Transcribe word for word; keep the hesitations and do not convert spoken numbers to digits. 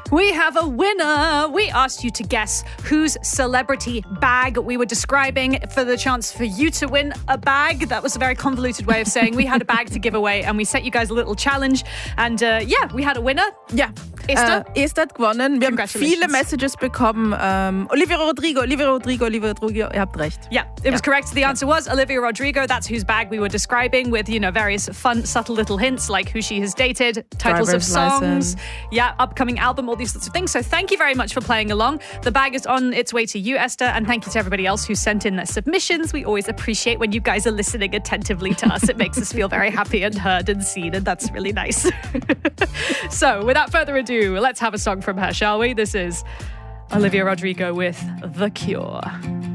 We have a winner. We asked you to guess whose celebrity bag we were describing for the chance for you to win a bag. That was a very convoluted way of saying we had a bag to give away, and we set you guys a little challenge. And uh, yeah, we had a winner. Ja, Esther? Äh, Esther hat gewonnen. Wir haben Congratulations. viele Messages bekommen. Ähm, Olivia Rodrigo, Olivia Rodrigo, Olivia Rodrigo. Ihr habt recht. Yeah, it was correct. The answer was Olivia Rodrigo. That's whose bag we were describing, with, you know, various fun, subtle little hints like who she has dated, titles Driver's of songs, license. yeah, upcoming album, all these sorts of things. So thank you very much for playing along. The bag is on its way to you, Esther, and thank you to everybody else who sent in their submissions. We always appreciate when you guys are listening attentively to us. It makes us feel very happy and heard and seen, and that's really nice. So without further ado, let's have a song from her, shall we? This is Olivia Rodrigo with The Cure.